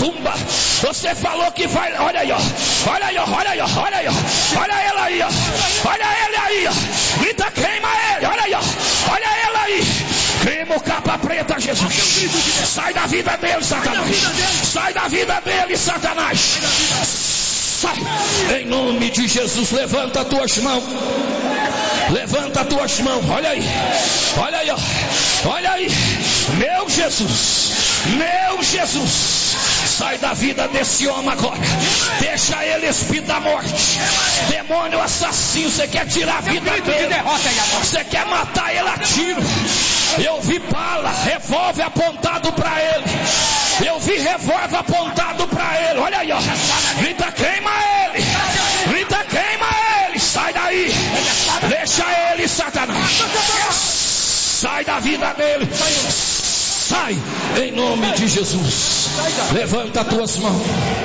macumba. Você falou que vai, olha aí, ó. Olha aí, ó, olha aí, ó, olha aí, ó. Olha ela aí, ó. Olha ele aí, ó. Grita, queima ele, olha aí, ó. Olha ela aí. Queima o capa preta, Jesus. Sai da vida dele, Satanás. Sai da vida dele, Satanás. Sai. Em nome de Jesus, levanta as tuas mãos. Levanta as tuas mãos. Olha aí. Olha aí, ó. Olha aí. Meu Jesus. Meu Jesus. Sai da vida desse homem agora. Deixa ele espírito da morte. Demônio assassino, você quer tirar a vida dele. Você quer matar ele a tiro. Eu vi bala, revólver apontado para ele. Eu vi revólver apontado para ele. Olha aí, ó. Grita, queima ele. Grita, queima ele. Sai daí. Deixa ele, Satanás. Sai da vida dele. Sai, em nome de Jesus. Levanta as tuas mãos.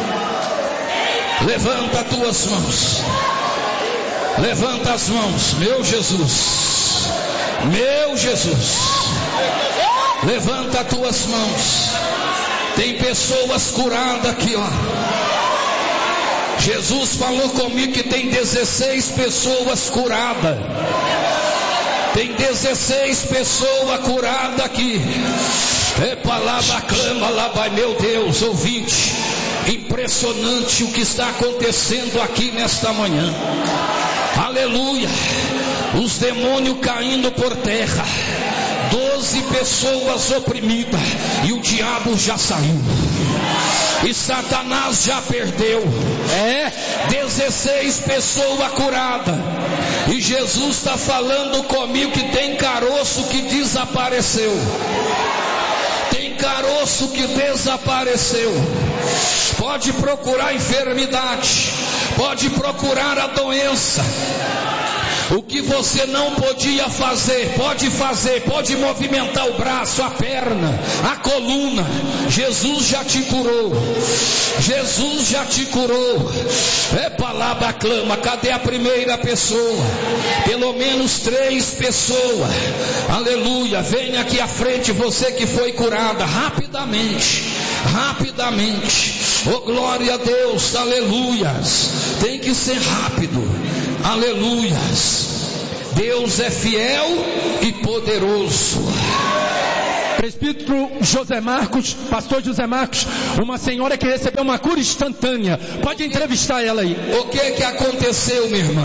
Levanta as tuas mãos. Levanta as mãos, meu Jesus. Meu Jesus. Levanta as tuas mãos. Tem pessoas curadas aqui, ó. Jesus falou comigo que tem 16 pessoas curadas. Tem 16 pessoas curadas aqui. É palavra, clama lá, vai, meu Deus, ouvinte. Impressionante o que está acontecendo aqui nesta manhã. Aleluia. Os demônios caindo por terra. 12 pessoas oprimidas. E o diabo já saiu. E Satanás já perdeu. 16 pessoas curadas. E Jesus está falando comigo que tem caroço que desapareceu. Tem caroço que desapareceu. Pode procurar a enfermidade. Pode procurar a doença. O que você não podia fazer, pode movimentar o braço, a perna, a coluna. Jesus já te curou. Jesus já te curou. É palavra, clama. Cadê a primeira pessoa? Pelo menos 3 pessoas. Aleluia. Venha aqui à frente, você que foi curada, rapidamente. Rapidamente. Oh, glória a Deus. Aleluias. Tem que ser rápido. Aleluias. Deus é fiel e poderoso. Presbítero José Marcos, pastor José Marcos, uma senhora que recebeu uma cura instantânea. Pode entrevistar ela aí. O que aconteceu, minha irmã?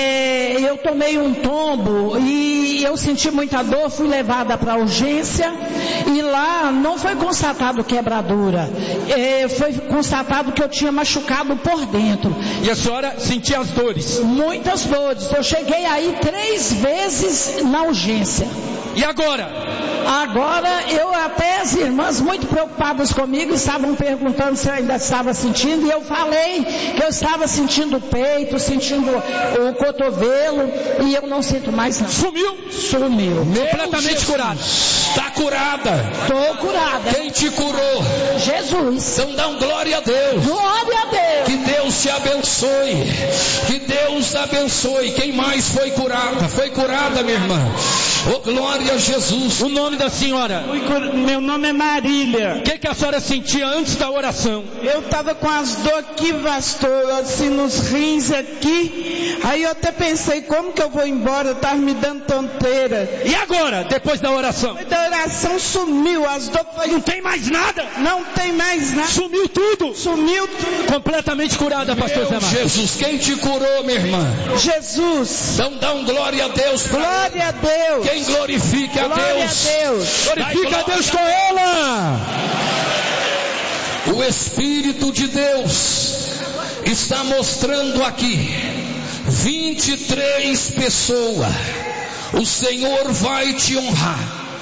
Eu tomei um tombo e eu senti muita dor, fui levada para a urgência e lá não foi constatado quebradura, foi constatado que eu tinha machucado por dentro. E a senhora sentia as dores? Muitas dores, eu cheguei aí 3 vezes na urgência. E agora? Agora, até as irmãs muito preocupadas comigo estavam perguntando se eu ainda estava sentindo, e eu falei que eu estava sentindo o peito, sentindo o cotovelo, e eu não sinto mais nada. Sumiu? Sumiu. Completamente curada. Está curada. Estou curada. Quem te curou? Jesus. Então dá glória a Deus. Glória a Deus. Que Deus te abençoe. Que Deus abençoe. Quem mais foi curada? Foi curada, minha irmã. Oh, glória a Jesus. O nome da senhora? Meu nome é Marília. O que a senhora sentia antes da oração? Eu estava com as dores aqui, pastor, assim nos rins aqui. Aí eu até pensei, como que eu vou embora? Eu estava me dando tonteira. E agora, depois da oração? Depois da oração sumiu, as dores foi... Não tem mais nada? Não tem mais nada. Sumiu tudo? Sumiu tudo. Completamente curada, pastor Zé Marcos. Jesus, quem te curou, minha irmã? Jesus. Então dá glória a Deus. Glória a Deus. Quem glorifica a Deus. Glória a Deus. Glorifica a Deus com ela. O Espírito de Deus está mostrando aqui 23 pessoas. O Senhor vai te honrar.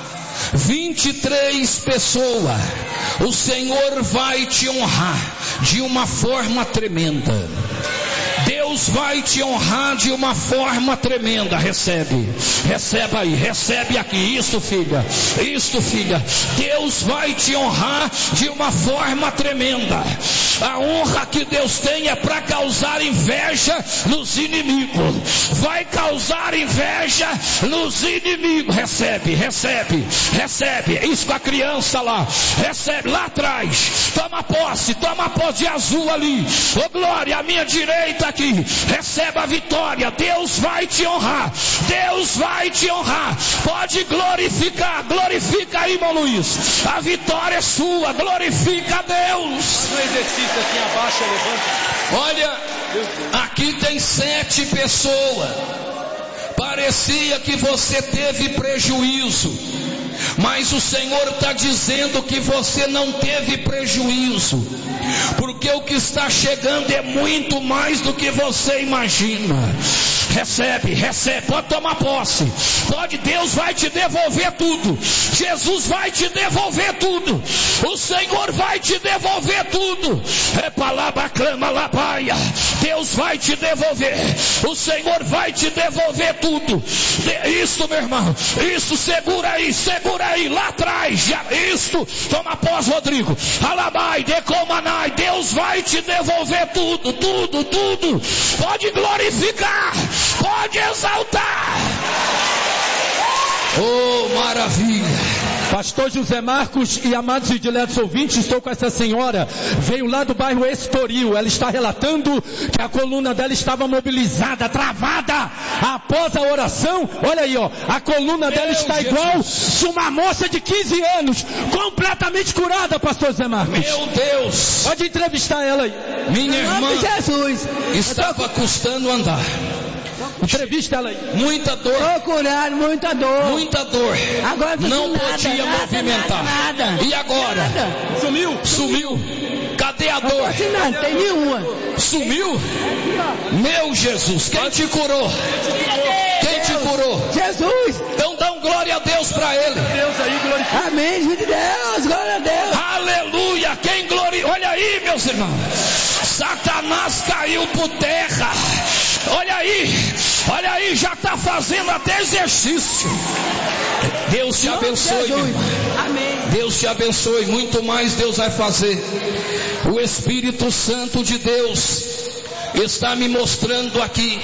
23 pessoas. O Senhor vai te honrar de uma forma tremenda. Deus vai te honrar de uma forma tremenda. Recebe aí, recebe aqui. Isso, filha. Deus vai te honrar de uma forma tremenda. A honra que Deus tem é para causar inveja nos inimigos. Vai causar inveja nos inimigos. Recebe. Isso com a criança lá. Recebe lá atrás. Toma posse. toma posse de azul ali. Oh glória, a minha direita aqui, receba a vitória. Deus vai te honrar, Deus vai te honrar. Pode glorificar, glorifica aí, irmão Luiz. A vitória é sua, glorifica a Deus. Faz um exercício assim, abaixa, levanta. Olha, aqui tem 7 pessoas. Parecia que você teve prejuízo, mas o Senhor está dizendo que você não teve prejuízo, porque o que está chegando é muito mais do que você imagina. Recebe, recebe, pode tomar posse. Pode, Deus vai te devolver tudo. Jesus vai te devolver tudo. O Senhor vai te devolver tudo. É palavra, clama, labaia. Deus vai te devolver. O Senhor vai te devolver tudo. Isso, meu irmão. Isso, segura aí, lá atrás. Isso, toma posse, Rodrigo. Alabai, decomanai. Deus vai te devolver tudo, tudo, tudo. Pode glorificar. Pode exaltar. Oh, maravilha. Pastor José Marcos e amados e diletos ouvintes, estou com essa senhora, veio lá do bairro Estoril. Ela está relatando que a coluna dela estava mobilizada, travada após a oração. Olha aí, ó, a coluna dela está igual de uma moça de 15 anos, completamente curada, pastor José Marcos. Meu Deus. Pode entrevistar ela aí. Minha irmã Jesus. estava custando andar. Entrevista ela aí. Muita dor. Procurar muita dor. Muita dor. Agora não podia movimentar. Nada. E agora? Sumiu. Cadê a dor? Não tem nenhuma. Sumiu? Meu Jesus, quem te curou? Quem te curou? Jesus. Então dá um glória a Deus para ele. Deus aí, glorifica. Amém, de Deus, glória a Deus. Aleluia, quem gloria? Olha aí, meus irmãos. Satanás caiu por terra. Olha aí, já está fazendo até exercício. Deus te abençoe, meu irmão. Amém. Deus te abençoe, muito mais Deus vai fazer. O Espírito Santo de Deus está me mostrando aqui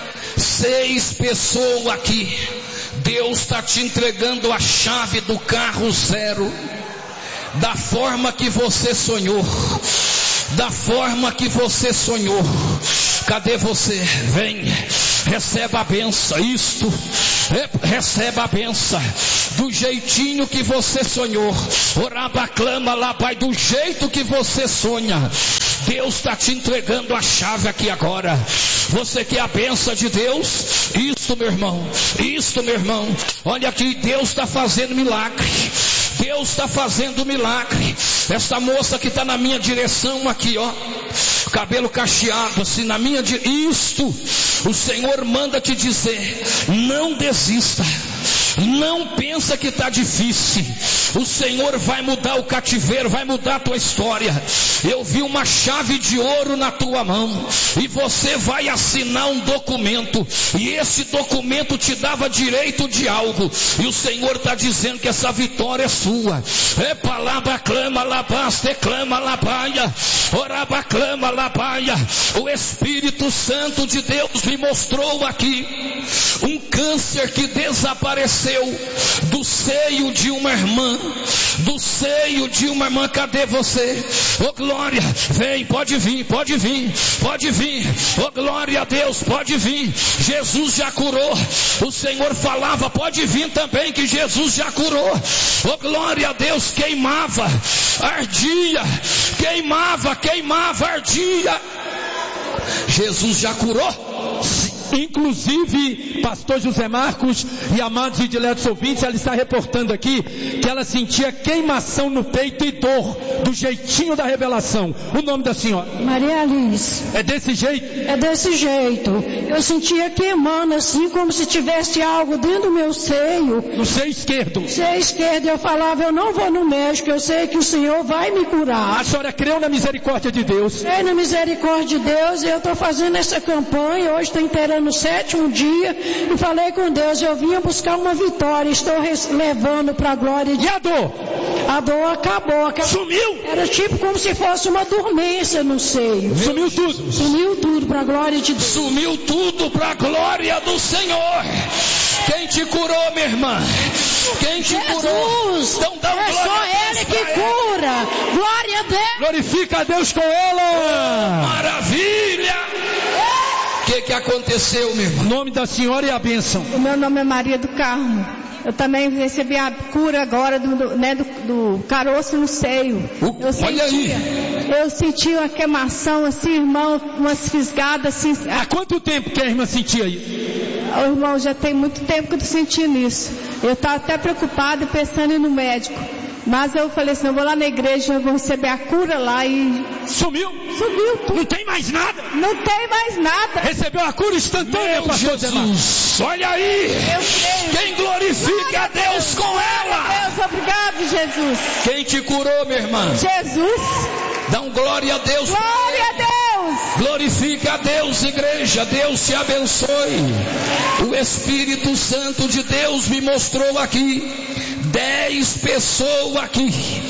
6 pessoas aqui. Deus está te entregando a chave do carro 0, da forma que você sonhou. Da forma que você sonhou. Cadê você? Vem, receba a benção. Isto, receba a benção. Do jeitinho que você sonhou. Oraba, clama, lá, Pai, do jeito que você sonha. Deus está te entregando a chave aqui agora. Você quer a benção de Deus? Isto, meu irmão. Isto, meu irmão. Olha aqui, Deus está fazendo milagre. Deus está fazendo milagre. Essa moça que está na minha direção aqui, ó, cabelo cacheado assim na minha direção. Isto, o Senhor manda te dizer, não desista. Não pensa que está difícil. O Senhor vai mudar o cativeiro, vai mudar a tua história. Eu vi uma chave de ouro na tua mão, e você vai assinar um documento, e esse documento te dava direito de algo, e o Senhor está dizendo que essa vitória é sua. É palavra, clama, labaste, clama, labaia, oraba, clama, labaia. O Espírito Santo de Deus me mostrou aqui um câncer que desapareceu do seio de uma irmã. Do seio de uma irmã. Cadê você? Oh glória, vem, pode vir. Oh glória a Deus, pode vir. Jesus já curou. O Senhor falava, pode vir também, que Jesus já curou. Oh glória a Deus, queimava, ardia, ardia. Jesus já curou. Inclusive, pastor José Marcos e amados e diletos ouvintes, ela está reportando aqui que ela sentia queimação no peito e dor, do jeitinho da revelação. O nome da senhora? Maria Alice. É desse jeito? É desse jeito. Eu sentia queimando assim, como se tivesse algo dentro do meu seio. No seio esquerdo? Seio esquerdo. Eu falava, eu não vou no médico, eu sei que o Senhor vai me curar. A senhora creu na misericórdia de Deus? Creio na misericórdia de Deus, e eu estou fazendo essa campanha, hoje estou inteirando no 7º dia e falei com Deus, eu vinha buscar uma vitória, estou levando para a glória de Deus. E a dor? A dor acabou. Sumiu. Era tipo como se fosse uma dormência no seio. Sumiu tudo. Sumiu tudo para a glória de Deus. Sumiu tudo para a glória do Senhor. Quem te curou, minha irmã? Quem te curou? Jesus, Então dá é glória só a Deus Ele pra que cura. Glória a Deus. Glorifica a Deus com ela. Maravilha! O que aconteceu, meu irmão? O nome da senhora e a bênção. O meu nome é Maria do Carmo. Eu também recebi a cura agora do caroço no seio. Olha aí. Eu senti uma queimação assim, irmão, umas fisgadas assim. Há quanto tempo que a irmã sentia aí? Oh, irmão, já tem muito tempo que eu tô sentindo isso. Eu estava até preocupada pensando em ir no médico. Mas eu falei assim, eu vou lá na igreja, eu vou receber a cura lá e... Sumiu? Sumiu tudo. Não tem mais nada? Não tem mais nada. Recebeu a cura instantânea, pastor Jesus, olha aí. Eu creio. Quem glorifica a Deus com ela? Deus, obrigado, Jesus. Quem te curou, minha irmã? Jesus. Dá um glória a Deus. Glória a Deus. Glorifica a Deus, igreja. Deus te abençoe. O Espírito Santo de Deus me mostrou aqui 10 pessoas aqui.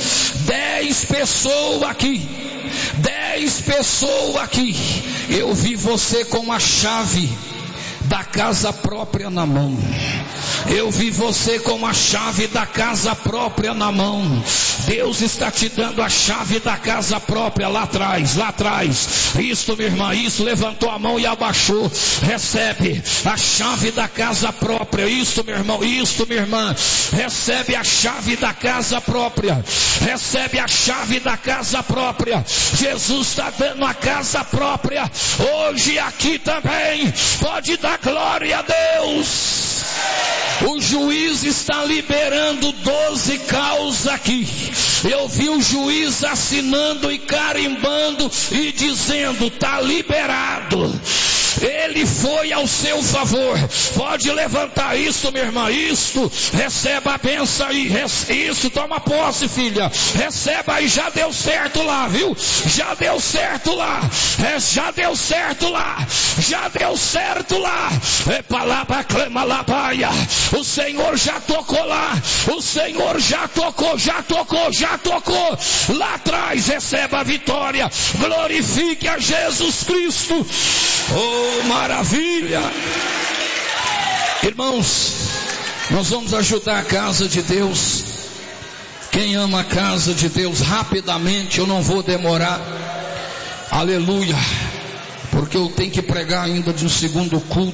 10 pessoas aqui. 10 pessoas aqui. Eu vi você com a chave da casa própria na mão. Eu vi você com a chave da casa própria na mão. Deus está te dando a chave da casa própria lá atrás, lá atrás. Isso, minha irmã, isso, levantou a mão e abaixou. Recebe a chave da casa própria. Isso, meu irmão, isso, minha irmã. Recebe a chave da casa própria. Recebe a chave da casa própria. Jesus está dando a casa própria. Hoje aqui também. Pode dar glória a Deus. O juiz está liberando 12 causas aqui. Eu vi o juiz assinando e carimbando e dizendo, está liberado. Ele foi ao seu favor. Pode levantar isso, minha irmã. Isso, receba a benção aí. Isso, toma posse, filha. Receba aí, já deu certo lá, viu? Já deu certo lá. Já deu certo lá. Já deu certo lá. Palavra clama lá, paia. O Senhor já tocou lá. O Senhor já tocou, já tocou, já tocou. Lá atrás, receba a vitória. Glorifique a Jesus Cristo. Oh, maravilha! Irmãos, nós vamos ajudar a casa de Deus. Quem ama a casa de Deus, rapidamente, eu não vou demorar. Aleluia! Porque eu tenho que pregar ainda de um segundo culto.